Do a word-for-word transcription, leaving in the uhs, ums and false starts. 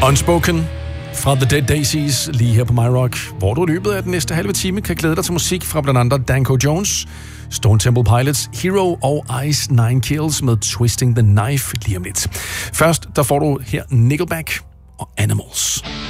Unspoken fra The Dead Daisies lige her på My Rock, hvor du i løbet af den næste halve time kan glæde dig til musik fra blandt andet Danko Jones, Stone Temple Pilots, Hero og Ice Nine Kills med Twisting the Knife lige om lidt. Først der får du her Nickelback og Animals.